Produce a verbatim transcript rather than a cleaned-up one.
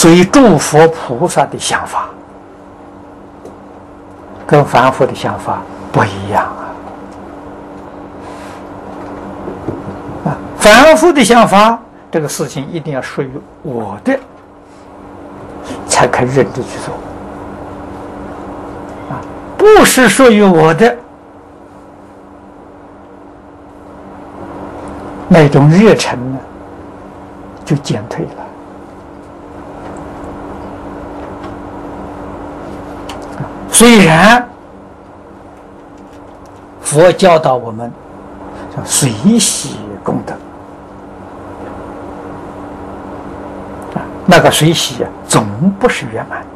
所以诸佛菩萨的想法跟凡夫的想法不一样啊！啊，凡夫的想法，这个事情一定要属于我的，才可以认真去做。啊，不是属于我的，那种热忱呢，就减退了。虽然佛教导我们叫随喜功德啊，那个随喜啊，总不是圆满。